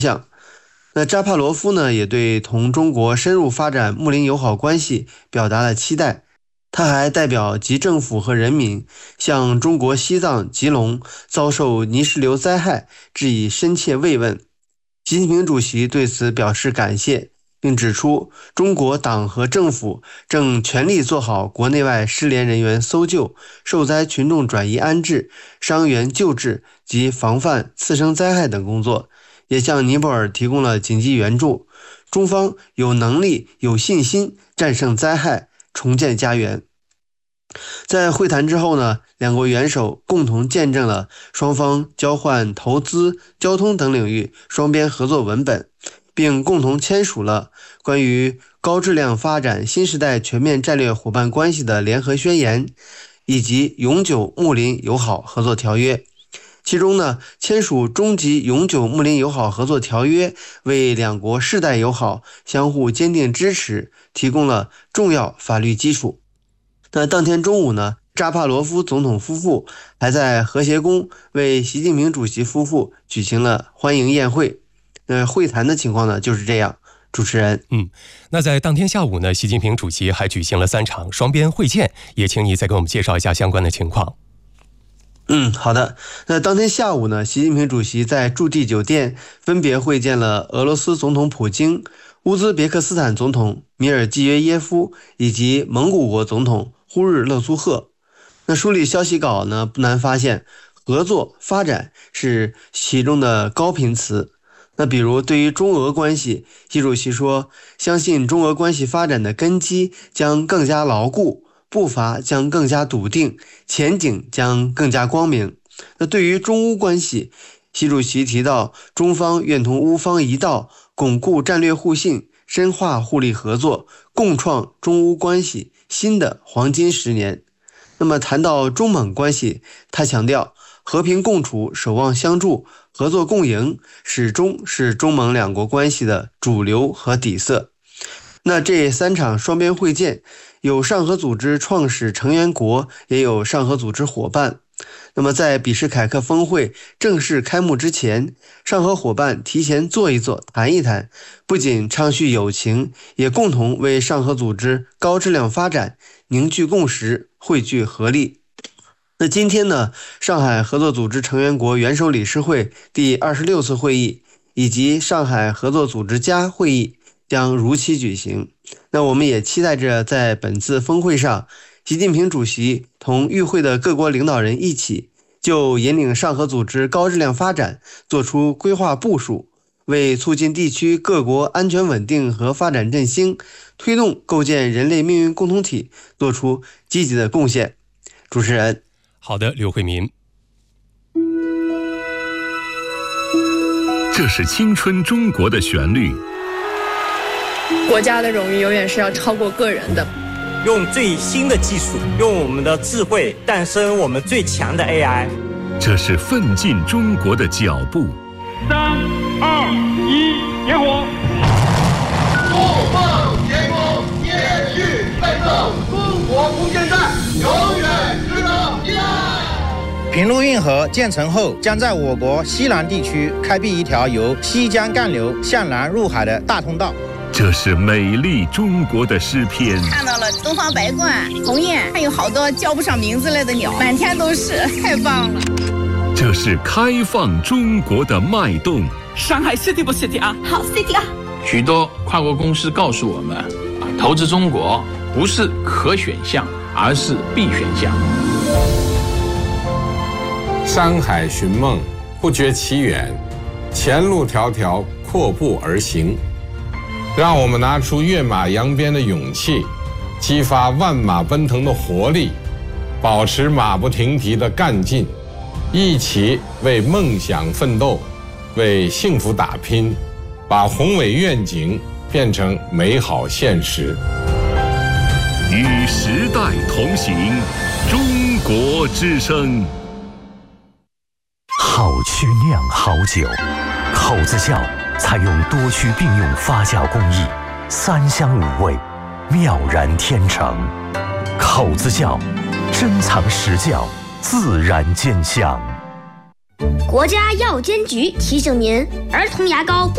向。那扎帕罗夫呢，也对同中国深入发展睦邻友好关系表达了期待。他还代表籍政府和人民向中国西藏吉隆遭受泥石流灾害致以深切慰问。习近平主席对此表示感谢，并指出中国党和政府正全力做好国内外失联人员搜救、受灾群众转移安置、伤员救治及防范次生灾害等工作，也向尼泊尔提供了紧急援助。中方有能力、有信心战胜灾害，重建家园。在会谈之后呢，两国元首共同见证了双方交换投资、交通等领域双边合作文本，并共同签署了关于高质量发展新时代全面战略伙伴关系的联合宣言，以及永久睦邻友好合作条约。其中呢，签署终极永久睦邻友好合作条约，为两国世代友好相互坚定支持提供了重要法律基础。那当天中午呢，扎帕罗夫总统夫妇还在和谐宫为习近平主席夫妇举行了欢迎宴会。会谈的情况呢就是这样。主持人， 那在当天下午呢，习近平主席还举行了3场双边会见，也请你再给我们介绍一下相关的情况。 好的。那当天下午呢，习近平主席在驻地酒店分别会见了俄罗斯总统普京、乌兹别克斯坦总统米尔季约耶夫以及蒙古国总统呼日勒苏赫。那梳理消息稿呢，不难发现，合作发展是其中的高频词。那比如对于中俄关系，习主席说，相信中俄关系发展的根基将更加牢固，步伐将更加笃定，前景将更加光明。那对于中乌关系，习主席提到，中方愿同乌方一道，巩固战略互信，深化互利合作，共创中乌关系新的黄金10年。那么谈到中蒙关系，他强调，和平共处，守望相助，合作共赢，始终是中蒙两国关系的主流和底色。那这3场双边会见，有上合组织创始成员国，也有上合组织伙伴。那么在比什凯克峰会正式开幕之前，上合伙伴提前坐一坐，谈一谈，不仅畅叙友情，也共同为上合组织高质量发展凝聚共识，汇聚合力。那今天呢，上海合作组织成员国元首理事会第26次会议以及上海合作组织家会议将如期举行。那我们也期待着在本次峰会上，习近平主席同与会的各国领导人一起，就引领上合组织高质量发展做出规划部署，为促进地区各国安全稳定和发展振兴，推动构建人类命运共同体做出积极的贡献。主持人。 好的，刘慧民。 这是青春中国的旋律。 国家的荣誉永远是要超过个人的。 用最新的技术，用我们的智慧诞生我们最强的 AI。 这是奋进中国的脚步。 3、2、1，点火！ 不放天空，接续奋斗，中国空间站永远值得依赖。 平陆运河建成后，将在我国西南地区开辟一条由西江干流向南入海的大通道。 这是美丽中国的诗篇。 看到了东方白鹳、鸿雁，还有好多叫不上名字来的鸟，满天都是，太棒了。 这是开放中国的脉动。 上海 City 不 City 啊？ 好 City 啊！ 许多跨国公司告诉我们，投资中国不是可选项，而是必选项。 山海寻梦，不觉其远，前路迢迢，阔步而行。让我们拿出跃马扬鞭的勇气，激发万马奔腾的活力，保持马不停蹄的干劲，一起为梦想奋斗，为幸福打拼，把宏伟愿景变成美好现实。 与时代同行，中国之声。 好区酿好酒，口子窖采用多区并用发酵工艺，3香5味，妙然天成。口子窖，珍藏实窖，自然见香。 国家药监局提醒您：儿童牙膏不